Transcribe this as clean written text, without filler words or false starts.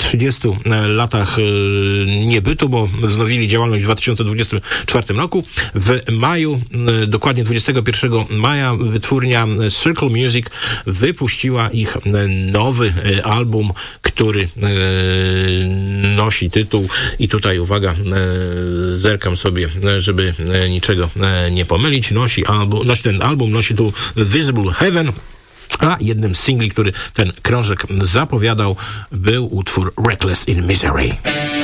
30 latach niebytu, bo wznowili działalność w 2024 roku. W maju, dokładnie 21 maja, wytwórnia Circle Music wypuściła ich nowy album, który nosi tytuł, i tutaj uwaga, zerkam sobie, żeby niczego nie pomylić, ten album nosi tu Visible Heaven, a jednym z singli, który ten krążek zapowiadał, był utwór Reckless in Misery.